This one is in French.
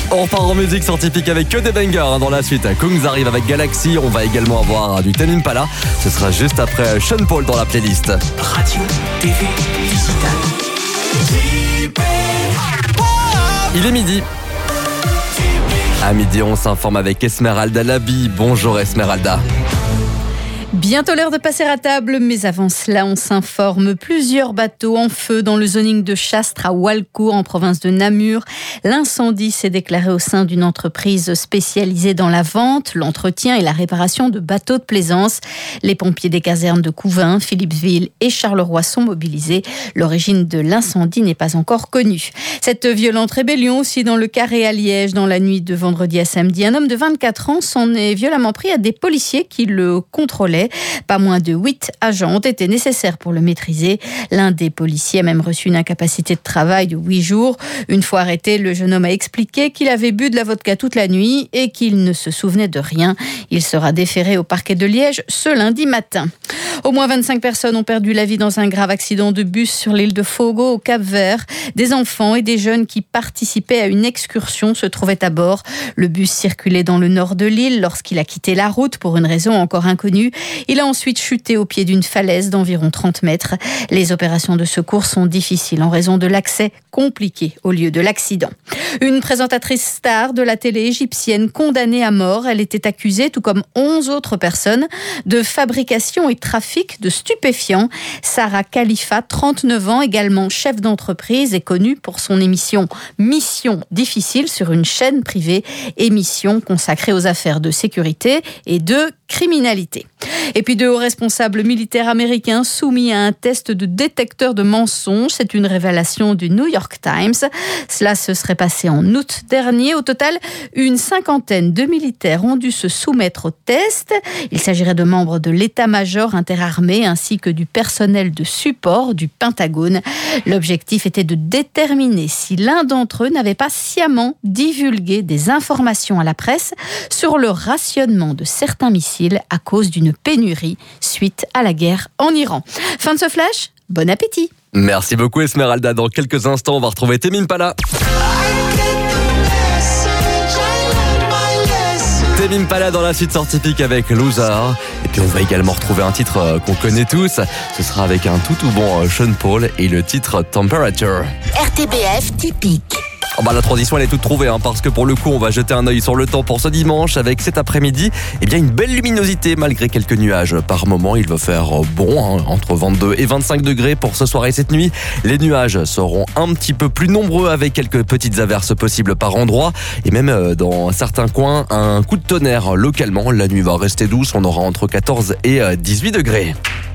On repart en musique scientifique avec que des bangers dans la suite. Kungs arrive avec Galaxy. On va également avoir du Tame Impala. Ce sera juste après Sean Paul dans la playlist. Radio, TV, digital. Il est midi. À midi, on s'informe avec Esmeralda Labi. Bonjour Esmeralda. Bientôt l'heure de passer à table, mais avant cela, on s'informe. Plusieurs bateaux en feu dans le zoning de Chastres à Walcourt, en province de Namur. L'incendie s'est déclaré au sein d'une entreprise spécialisée dans la vente, l'entretien et la réparation de bateaux de plaisance. Les pompiers des casernes de Couvain, Philippeville et Charleroi sont mobilisés. L'origine de l'incendie n'est pas encore connue. Cette violente rébellion aussi dans le Carré à Liège, dans la nuit de vendredi à samedi. Un homme de 24 ans s'en est violemment pris à des policiers qui le contrôlaient. Pas moins de 8 agents ont été nécessaires pour le maîtriser. L'un des policiers a même reçu une incapacité de travail de 8 jours. Une fois arrêté, le jeune homme a expliqué qu'il avait bu de la vodka toute la nuit et qu'il ne se souvenait de rien. Il sera déféré au parquet de Liège ce lundi matin. Au moins 25 personnes ont perdu la vie dans un grave accident de bus sur l'île de Fogo au Cap-Vert. Des enfants et des jeunes qui participaient à une excursion se trouvaient à bord. Le bus circulait dans le nord de l'île lorsqu'il a quitté la route pour une raison encore inconnue. Il a ensuite chuté au pied d'une falaise d'environ 30 mètres. Les opérations de secours sont difficiles en raison de l'accès compliqué au lieu de l'accident. Une présentatrice star de la télé égyptienne condamnée à mort. Elle était accusée, tout comme 11 autres personnes, de fabrication et trafic de stupéfiants. Sarah Khalifa, 39 ans, également chef d'entreprise, est connue pour son émission Mission Difficile sur une chaîne privée, émission consacrée aux affaires de sécurité et de criminalité. Et puis de hauts responsables militaires américains soumis à un test de détecteur de mensonges. C'est une révélation du New York Times. Cela se serait passé en août dernier. Au total, une cinquantaine de militaires ont dû se soumettre au test. Il s'agirait de membres de l'état-major interarmé ainsi que du personnel de support du Pentagone. L'objectif était de déterminer si l'un d'entre eux n'avait pas sciemment divulgué des informations à la presse sur le rationnement de certains missiles à cause d'une pénurie suite à la guerre en Iran. Fin de ce flash, bon appétit. Merci beaucoup Esmeralda. Dans quelques instants, on va retrouver Tame Impala. Tame Impala dans la suite scientifique avec Loser. Et puis on va également retrouver un titre qu'on connaît tous. Ce sera avec un tout bon Sean Paul et le titre Temperature. RTBF typique. La transition elle est toute trouvée parce que pour le coup on va jeter un œil sur le temps pour ce dimanche avec cet après-midi une belle luminosité malgré quelques nuages par moment. Il va faire bon entre 22 et 25 degrés pour ce soir et cette nuit. Les nuages seront un petit peu plus nombreux avec quelques petites averses possibles par endroit et même dans certains coins un coup de tonnerre localement. La nuit va rester douce, on aura entre 14 et 18 degrés.